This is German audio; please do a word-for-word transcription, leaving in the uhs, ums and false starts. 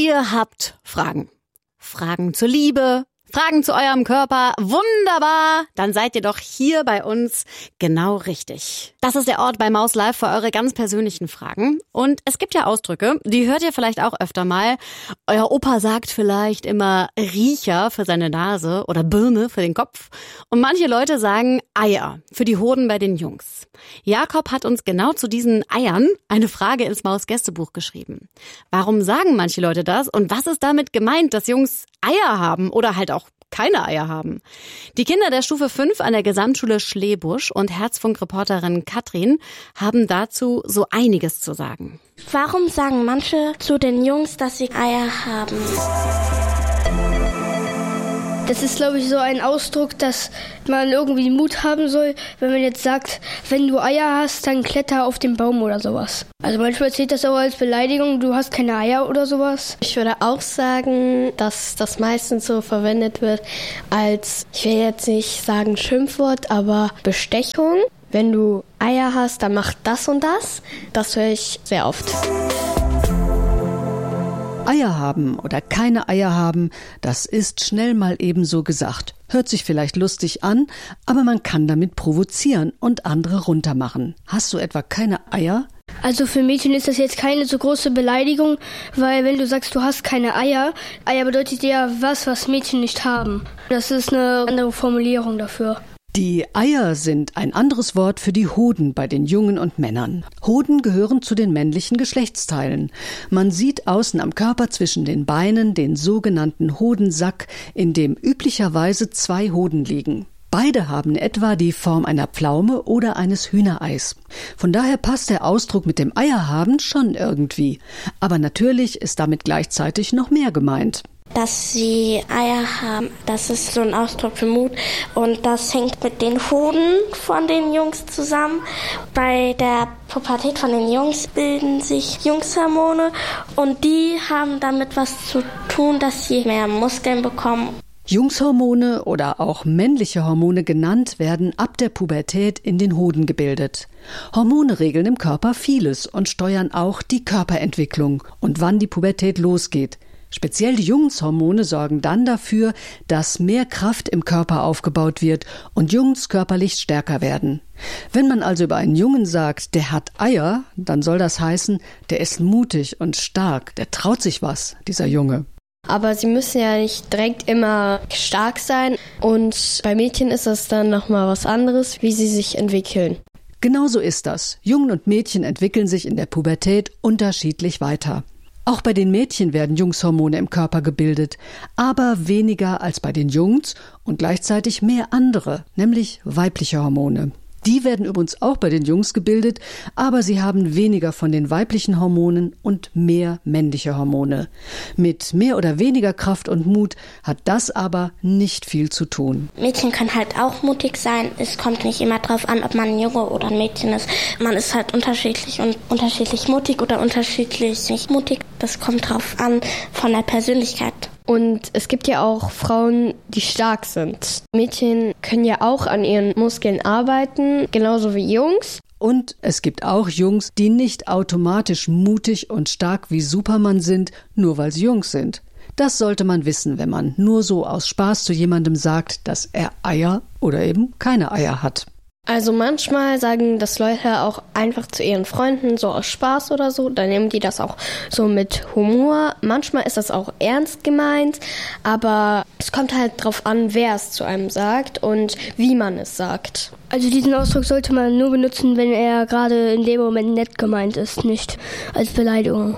Ihr habt Fragen. Fragen zur Liebe, Fragen zu eurem Körper. Wunderbar, dann seid ihr doch hier bei uns genau richtig. Das ist der Ort bei Maus Live für eure ganz persönlichen Fragen. Und es gibt ja Ausdrücke, die hört ihr vielleicht auch öfter mal. Euer Opa sagt vielleicht immer Riecher für seine Nase oder Birne für den Kopf. Und manche Leute sagen Eier für die Hoden bei den Jungs. Jakob hat uns genau zu diesen Eiern eine Frage ins Maus-Gästebuch geschrieben. Warum sagen manche Leute das und was ist damit gemeint, dass Jungs Eier haben oder halt auch keine Eier haben? Die Kinder der Stufe fünf an der Gesamtschule Schlebusch und Herzfunk-Reporterin Katrin haben dazu so einiges zu sagen. Warum sagen manche zu den Jungs, dass sie Eier haben? Das ist, glaube ich, so ein Ausdruck, dass man irgendwie Mut haben soll, wenn man jetzt sagt, wenn du Eier hast, dann kletter auf den Baum oder sowas. Also manchmal zählt das auch als Beleidigung, du hast keine Eier oder sowas. Ich würde auch sagen, dass das meistens so verwendet wird als, ich will jetzt nicht sagen Schimpfwort, aber Bestechung. Wenn du Eier hast, dann mach das und das. Das höre ich sehr oft. Eier haben oder keine Eier haben, das ist schnell mal ebenso gesagt. Hört sich vielleicht lustig an, aber man kann damit provozieren und andere runtermachen. Hast du etwa keine Eier? Also für Mädchen ist das jetzt keine so große Beleidigung, weil wenn du sagst, du hast keine Eier, Eier bedeutet ja was, was Mädchen nicht haben. Das ist eine andere Formulierung dafür. Die Eier sind ein anderes Wort für die Hoden bei den Jungen und Männern. Hoden gehören zu den männlichen Geschlechtsteilen. Man sieht außen am Körper zwischen den Beinen den sogenannten Hodensack, in dem üblicherweise zwei Hoden liegen. Beide haben etwa die Form einer Pflaume oder eines Hühnereis. Von daher passt der Ausdruck mit dem Eierhaben schon irgendwie. Aber natürlich ist damit gleichzeitig noch mehr gemeint. Dass sie Eier haben, das ist so ein Ausdruck für Mut und das hängt mit den Hoden von den Jungs zusammen. Bei der Pubertät von den Jungs bilden sich Jungshormone und die haben damit was zu tun, dass sie mehr Muskeln bekommen. Jungshormone oder auch männliche Hormone genannt werden ab der Pubertät in den Hoden gebildet. Hormone regeln im Körper vieles und steuern auch die Körperentwicklung und wann die Pubertät losgeht. Speziell die Jungshormone sorgen dann dafür, dass mehr Kraft im Körper aufgebaut wird und Jungs körperlich stärker werden. Wenn man also über einen Jungen sagt, der hat Eier, dann soll das heißen, der ist mutig und stark, der traut sich was, dieser Junge. Aber sie müssen ja nicht direkt immer stark sein und bei Mädchen ist das dann nochmal was anderes, wie sie sich entwickeln. Genau so ist das. Jungen und Mädchen entwickeln sich in der Pubertät unterschiedlich weiter. Auch bei den Mädchen werden Jungshormone im Körper gebildet, aber weniger als bei den Jungs und gleichzeitig mehr andere, nämlich weibliche Hormone. Die werden übrigens auch bei den Jungs gebildet, aber sie haben weniger von den weiblichen Hormonen und mehr männliche Hormone. Mit mehr oder weniger Kraft und Mut hat das aber nicht viel zu tun. Mädchen können halt auch mutig sein. Es kommt nicht immer drauf an, ob man ein Junge oder ein Mädchen ist. Man ist halt unterschiedlich und unterschiedlich mutig oder unterschiedlich nicht mutig. Das kommt drauf an von der Persönlichkeit. Und es gibt ja auch Frauen, die stark sind. Mädchen können ja auch an ihren Muskeln arbeiten, genauso wie Jungs. Und es gibt auch Jungs, die nicht automatisch mutig und stark wie Superman sind, nur weil sie Jungs sind. Das sollte man wissen, wenn man nur so aus Spaß zu jemandem sagt, dass er Eier oder eben keine Eier hat. Also manchmal sagen das Leute auch einfach zu ihren Freunden so aus Spaß oder so, dann nehmen die das auch so mit Humor. Manchmal ist das auch ernst gemeint, aber es kommt halt drauf an, wer es zu einem sagt und wie man es sagt. Also diesen Ausdruck sollte man nur benutzen, wenn er gerade in dem Moment nett gemeint ist, nicht als Beleidigung.